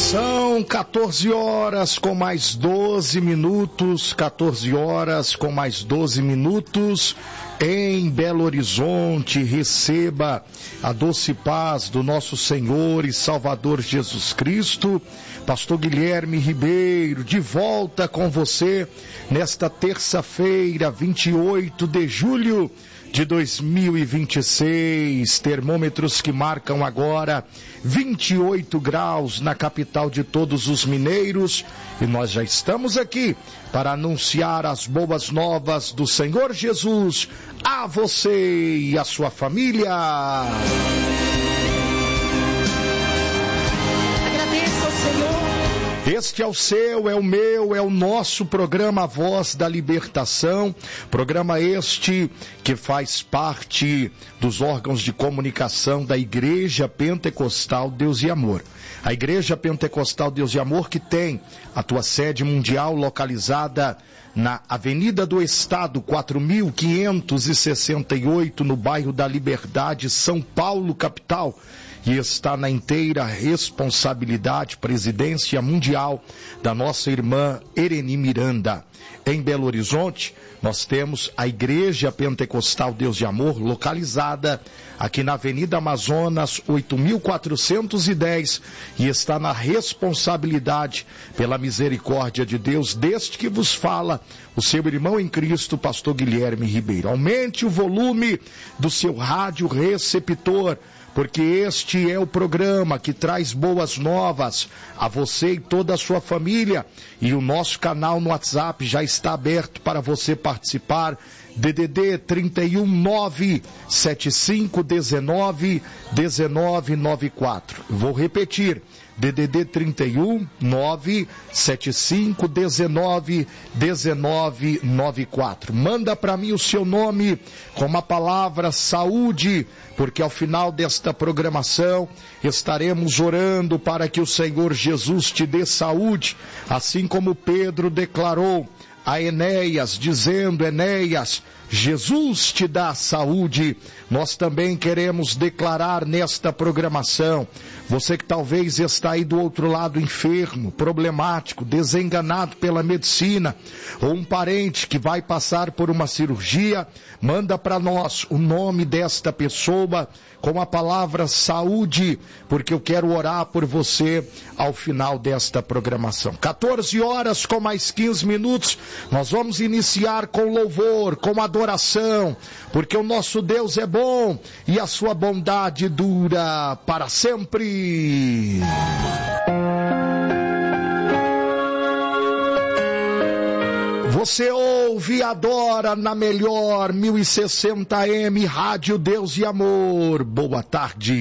São 14 horas com mais 12 minutos, 14 horas com mais 12 minutos em Belo Horizonte. Receba a doce paz do nosso Senhor e Salvador Jesus Cristo. Pastor Guilherme Ribeiro, de volta com você nesta terça-feira, 28 de julho de 2026, termômetros que marcam agora 28 graus na capital de todos os mineiros, e nós já estamos aqui para anunciar as boas novas do Senhor Jesus a você e a sua família. Agradeço ao Senhor. Este é o seu, é o meu, é o nosso programa Voz da Libertação, programa este que faz parte dos órgãos de comunicação da Igreja Pentecostal Deus e Amor. A Igreja Pentecostal Deus e Amor, que tem a tua sede mundial localizada na Avenida do Estado, 4.568, no bairro da Liberdade, São Paulo, capital, e está na inteira responsabilidade, presidência mundial da nossa irmã Ereni Miranda. Em Belo Horizonte, nós temos a Igreja Pentecostal Deus de Amor, localizada aqui na Avenida Amazonas, 8.410, e está na responsabilidade, pela misericórdia de Deus, deste que vos fala, o seu irmão em Cristo, pastor Guilherme Ribeiro. Aumente o volume do seu rádio receptor, porque este é o programa que traz boas novas a você e toda a sua família, e o nosso canal no WhatsApp já está aberto para você participar. DDD 31 975 19 1994. Vou repetir. DDD 31 975 19 1994. Manda para mim o seu nome com a palavra saúde, porque ao final desta programação estaremos orando para que o Senhor Jesus te dê saúde, assim como Pedro declarou a Enéas, dizendo: Enéas, Jesus te dá saúde. Nós também queremos declarar nesta programação, você que talvez está aí do outro lado enfermo, problemático, desenganado pela medicina, ou um parente que vai passar por uma cirurgia, manda para nós o nome desta pessoa com a palavra saúde, porque eu quero orar por você ao final desta programação. 14 horas com mais 15 minutos, nós vamos iniciar com louvor, com adoração, porque o nosso Deus é bom e a sua bondade dura para sempre. Você ouve e adora na melhor 1060 AM, Rádio Deus e Amor. Boa tarde.